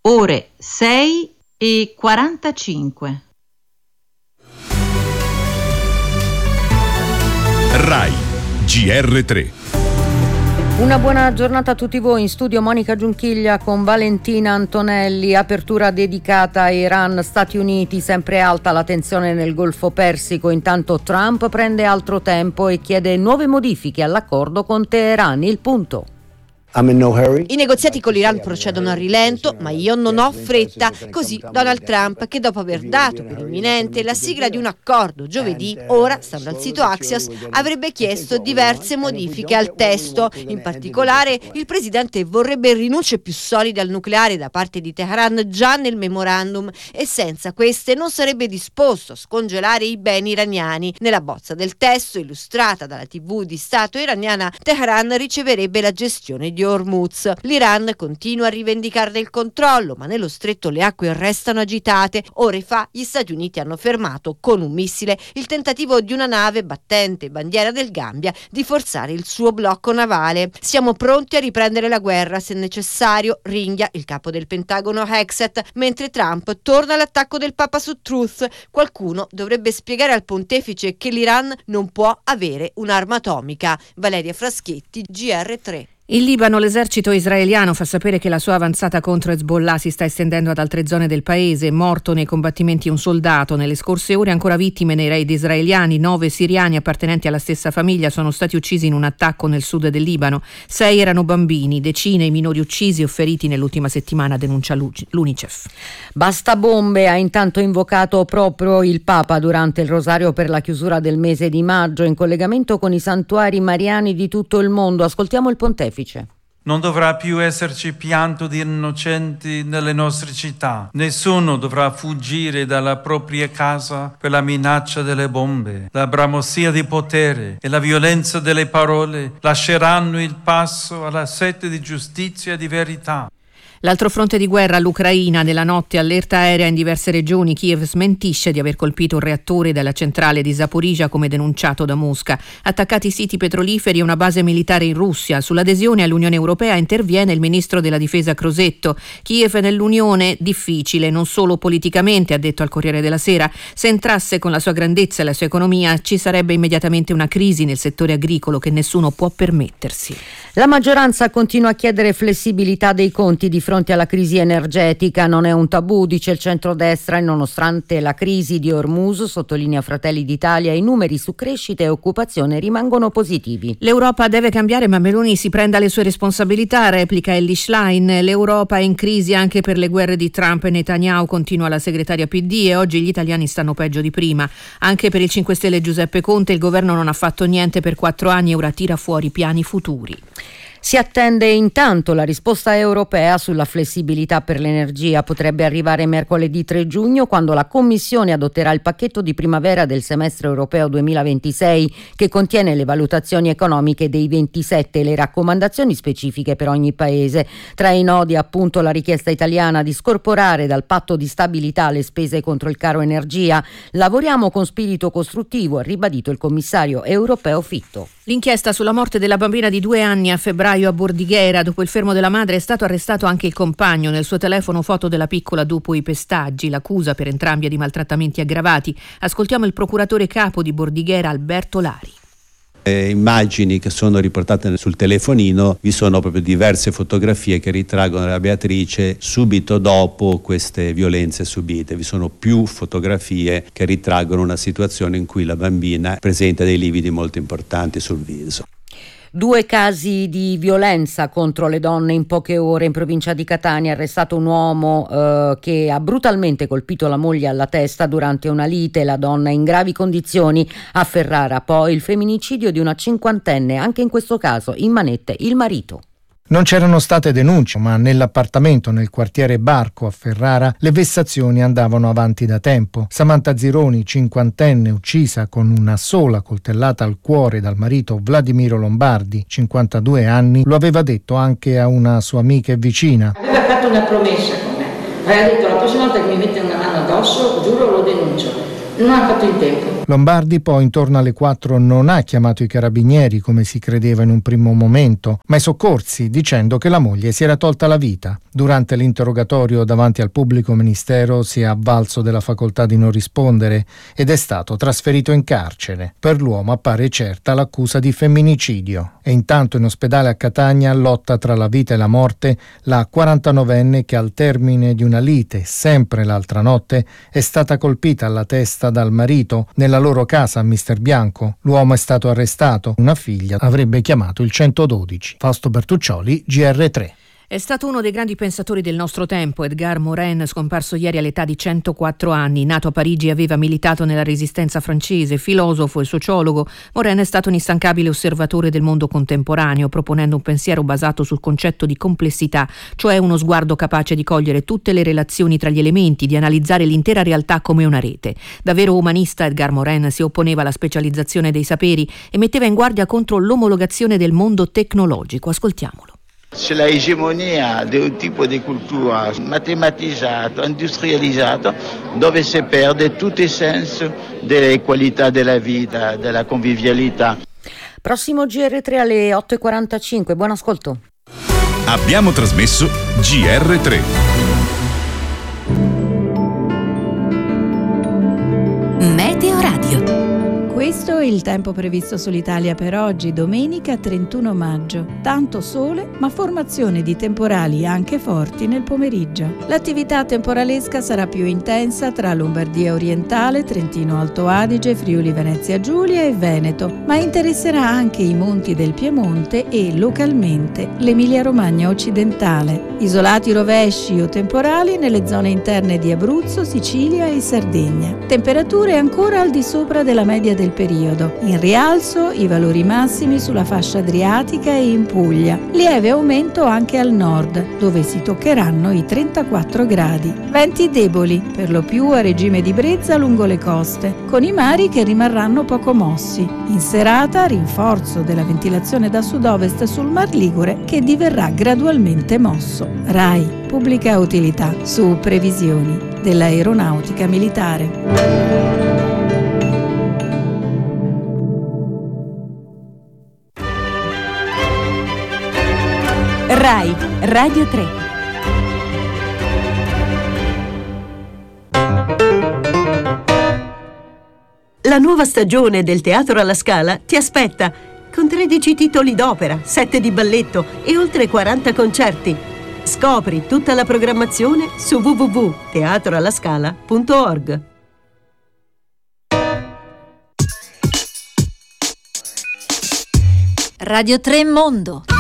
ore 6:45. RAI GR3. Una buona giornata a tutti voi. In studio Monica Giunchiglia con Valentina Antonelli. Apertura dedicata a Iran, Stati Uniti, sempre alta la tensione nel Golfo Persico. Intanto Trump prende altro tempo e chiede nuove modifiche all'accordo con Teheran. Il punto. I negoziati con l'Iran procedono a rilento, ma io non ho fretta. Così Donald Trump, che dopo aver dato per imminente la sigla di un accordo giovedì, ora, stando al sito Axios, avrebbe chiesto diverse modifiche al testo. In particolare, il presidente vorrebbe rinunce più solide al nucleare da parte di Teheran già nel memorandum e senza queste non sarebbe disposto a scongelare i beni iraniani. Nella bozza del testo, illustrata dalla TV di Stato iraniana, Teheran riceverebbe la gestione di Hormuz. L'Iran continua a rivendicarne il controllo, ma nello stretto le acque restano agitate. Ore fa gli Stati Uniti hanno fermato con un missile il tentativo di una nave battente bandiera del Gambia di forzare il suo blocco navale. Siamo pronti a riprendere la guerra se necessario, ringhia il capo del Pentagono Hexet, mentre Trump torna all'attacco del Papa su Truth. Qualcuno dovrebbe spiegare al pontefice che l'Iran non può avere un'arma atomica. Valeria Fraschetti, GR3. In Libano l'esercito israeliano fa sapere che la sua avanzata contro Hezbollah si sta estendendo ad altre zone del paese. Morto nei combattimenti un soldato. Nelle scorse ore ancora vittime nei raid israeliani. 9 siriani appartenenti alla stessa famiglia sono stati uccisi in un attacco nel sud del Libano. 6 erano bambini, decine i minori uccisi o feriti nell'ultima settimana, denuncia l'UNICEF. Basta bombe, ha intanto invocato proprio il Papa durante il rosario per la chiusura del mese di maggio in collegamento con i santuari mariani di tutto il mondo. Ascoltiamo il pontefice. Non dovrà più esserci pianto di innocenti nelle nostre città. Nessuno dovrà fuggire dalla propria casa per la minaccia delle bombe. La bramosia di potere e la violenza delle parole lasceranno il passo alla sete di giustizia e di verità. L'altro fronte di guerra all'Ucraina. Nella notte allerta aerea in diverse regioni. Kiev smentisce di aver colpito un reattore della centrale di Zaporizhzhia, come denunciato da Mosca. Attaccati siti petroliferi e una base militare in Russia. Sull'adesione all'Unione Europea interviene il ministro della difesa Crosetto. Kiev nell'Unione difficile, non solo politicamente, ha detto al Corriere della Sera. Se entrasse con la sua grandezza e la sua economia ci sarebbe immediatamente una crisi nel settore agricolo che nessuno può permettersi. La maggioranza continua a chiedere flessibilità dei conti di fronte alla crisi energetica. Non è un tabù, dice il centrodestra, e nonostante la crisi di Hormuz, sottolinea Fratelli d'Italia, i numeri su crescita e occupazione rimangono positivi. L'Europa deve cambiare, ma Meloni si prenda le sue responsabilità, replica Elly Schlein. L'Europa è in crisi anche per le guerre di Trump e Netanyahu, continua la segretaria PD, e oggi gli italiani stanno peggio di prima. Anche per il 5 Stelle Giuseppe Conte il governo non ha fatto niente per 4 anni e ora tira fuori piani futuri. Si attende intanto la risposta europea sulla flessibilità per l'energia. Potrebbe arrivare mercoledì 3 giugno, quando la Commissione adotterà il pacchetto di primavera del semestre europeo 2026, che contiene le valutazioni economiche dei 27 e le raccomandazioni specifiche per ogni paese. Tra i nodi, appunto, la richiesta italiana di scorporare dal patto di stabilità le spese contro il caro energia. Lavoriamo con spirito costruttivo, ha ribadito il commissario europeo Fitto. L'inchiesta sulla morte della bambina di 2 anni a febbraio a Bordighera. Dopo il fermo della madre è stato arrestato anche il compagno. Nel suo telefono foto della piccola dopo i pestaggi. L'accusa per entrambi è di maltrattamenti aggravati. Ascoltiamo il procuratore capo di Bordighera, Alberto Lari. Immagini che sono riportate sul telefonino, vi sono proprio diverse fotografie che ritraggono la Beatrice subito dopo queste violenze subite. Vi sono più fotografie che ritraggono una situazione in cui la bambina presenta dei lividi molto importanti sul viso. 2 casi di violenza contro le donne in poche ore in provincia di Catania. Arrestato un uomo che ha brutalmente colpito la moglie alla testa durante una lite, la donna in gravi condizioni. A Ferrara poi il femminicidio di una 50enne, anche in questo caso in manette il marito. Non c'erano state denunce, ma nell'appartamento nel quartiere Barco a Ferrara le vessazioni andavano avanti da tempo. Samantha Zironi, 50enne, uccisa con una sola coltellata al cuore dal marito Vladimiro Lombardi, 52 anni, lo aveva detto anche a una sua amica e vicina. Aveva fatto una promessa con me, aveva detto: la prossima volta che mi mette una mano addosso, giuro, lo denuncio. Non ha fatto in tempo. Lombardi poi intorno alle 4 non ha chiamato i carabinieri come si credeva in un primo momento, ma i soccorsi, dicendo che la moglie si era tolta la vita. Durante l'interrogatorio davanti al pubblico ministero si è avvalso della facoltà di non rispondere ed è stato trasferito in carcere. Per l'uomo appare certa l'accusa di femminicidio e intanto in ospedale a Catania lotta tra la vita e la morte la 49enne che al termine di una lite, sempre l'altra notte, è stata colpita alla testa dal marito nella loro casa a Mister Bianco. L'uomo è stato arrestato, una figlia avrebbe chiamato il 112. Fausto Bertuccioli, GR3. È stato uno dei grandi pensatori del nostro tempo, Edgar Morin, scomparso ieri all'età di 104 anni. Nato a Parigi, aveva militato nella Resistenza francese, filosofo e sociologo. Morin è stato un instancabile osservatore del mondo contemporaneo, proponendo un pensiero basato sul concetto di complessità, cioè uno sguardo capace di cogliere tutte le relazioni tra gli elementi, di analizzare l'intera realtà come una rete. Davvero umanista, Edgar Morin si opponeva alla specializzazione dei saperi e metteva in guardia contro l'omologazione del mondo tecnologico. Ascoltiamolo. C'è la egemonia di un tipo di cultura matematizzato, industrializzato, dove si perde tutto il senso delle qualità della vita, della convivialità. Prossimo GR3 alle 8.45, buon ascolto. Abbiamo trasmesso GR3. Meteo Radio. Questo è il tempo previsto sull'Italia per oggi, domenica 31 maggio. Tanto sole, ma formazione di temporali anche forti nel pomeriggio. L'attività temporalesca sarà più intensa tra Lombardia orientale, Trentino Alto Adige, Friuli Venezia Giulia e Veneto, ma interesserà anche i monti del Piemonte e, localmente, l'Emilia Romagna occidentale. Isolati rovesci o temporali nelle zone interne di Abruzzo, Sicilia e Sardegna. Temperature ancora al di sopra della media del periodo. In rialzo i valori massimi sulla fascia adriatica e in Puglia. Lieve aumento anche al nord, dove si toccheranno i 34 gradi. Venti deboli, per lo più a regime di brezza lungo le coste, con i mari che rimarranno poco mossi. In serata rinforzo della ventilazione da sud-ovest sul Mar Ligure che diverrà gradualmente mosso. RAI, pubblica utilità, su previsioni dell'aeronautica militare. RAI Radio 3. La nuova stagione del Teatro alla Scala ti aspetta, con 13 titoli d'opera, 7 di balletto e oltre 40 concerti. Scopri tutta la programmazione su www.teatroallascala.org. Radio 3 Mondo.